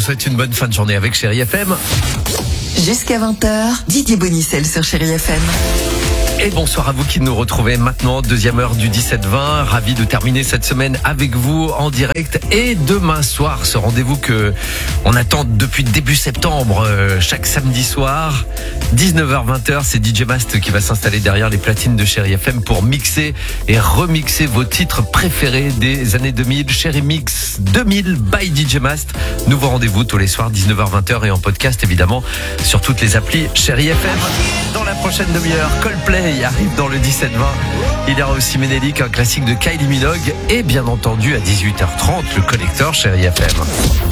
souhaite une bonne fin de journée avec Chérie FM. Jusqu'à 20h, Didier Bonicel sur Chérie FM. Et bonsoir à vous qui nous retrouvez maintenant, deuxième heure du 17-20. Ravi de terminer cette semaine avec vous en direct. Et demain soir, ce rendez-vous que on attend depuis début septembre, chaque samedi soir, 19h-20h, c'est DJ Mast qui va s'installer derrière les platines de Chérie FM pour mixer et remixer vos titres préférés des années 2000. Chérie Mix 2000 by DJ Mast. Nouveau rendez-vous tous les soirs, 19h-20h et en podcast évidemment sur toutes les applis Chérie FM. Dans la prochaine demi-heure, Coldplay arrive dans le 17-20. Il y aura aussi Ménélique, un classique de Kylie Minogue. Et bien entendu, à 18h30, le collecteur Chérie FM.